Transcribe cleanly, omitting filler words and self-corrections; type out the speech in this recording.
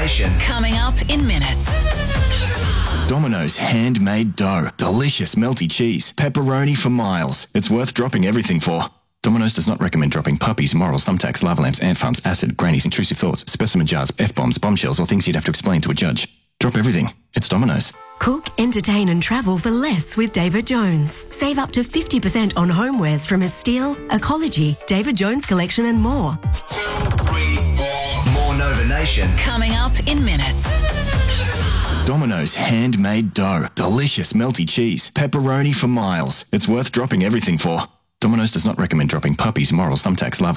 Nation. Coming up in minutes. Domino's handmade dough. Delicious melty cheese. Pepperoni for miles. It's worth dropping everything for. Domino's does not recommend dropping puppies, morals, thumbtacks, lava lamps, ant farms, acid, grannies, intrusive thoughts, specimen jars, F-bombs, bombshells, or things you'd have to explain to a judge. Drop everything. It's Domino's. Cook, entertain and travel for less with David Jones. Save up to 50% on homewares from Estelle, Ecology, David Jones Collection and more. 2, 3, 4. More Nova Nation. Coming up in minutes. Domino's handmade dough. Delicious melty cheese. Pepperoni for miles. It's worth dropping everything for. Domino's does not recommend dropping puppies, morals, thumbtacks, lava